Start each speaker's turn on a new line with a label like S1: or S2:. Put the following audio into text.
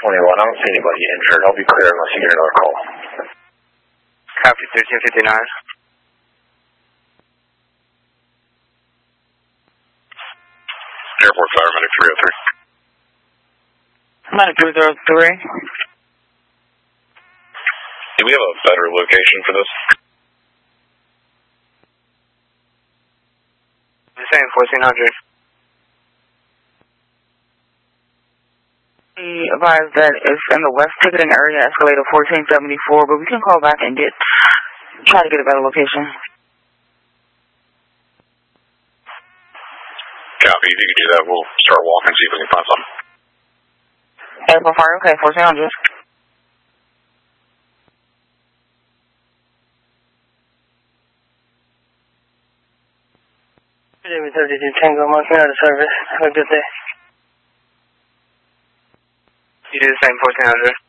S1: 21. I don't see anybody injured. I'll be clear unless you get another call.
S2: Copy 1359.
S1: Airport Fire Medic 303.
S3: Medic 303.
S1: Do we have a better location for this?
S2: The same, 1400.
S3: We advise that it's in the west ticketing area, escalator 1474, but we can call back and try to get a better location.
S1: Copy. If you can do that, we'll start walking and see if we can find something.
S3: Airport Fire, okay, 1400.
S4: David 32 Tango, marking out of service. Have a good day.
S2: You do the same, 1400.